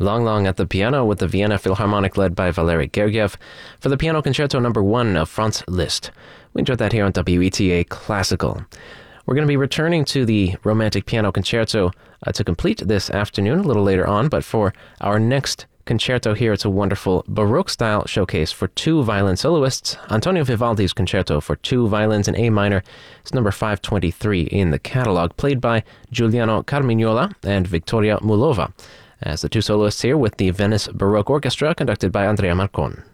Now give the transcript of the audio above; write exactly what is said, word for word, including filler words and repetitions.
Long Long at the piano with the Vienna Philharmonic led by Valery Gergiev for the Piano Concerto number one of Franz Liszt. We enjoyed that here on W E T A Classical. We're going to be returning to the Romantic Piano Concerto uh, to complete this afternoon a little later on, but for our next concerto here, it's a wonderful Baroque-style showcase for two violin soloists. Antonio Vivaldi's Concerto for Two Violins in A minor is number five twenty-three in the catalog, played by Giuliano Carmignola and Victoria Mulova, as the two soloists here with the Venice Baroque Orchestra, conducted by Andrea Marcon.